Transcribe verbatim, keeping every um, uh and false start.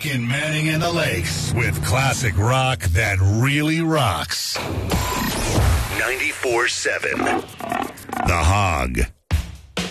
rockin' Manning and the Lakes with classic rock that really rocks. ninety-four seven The Hog.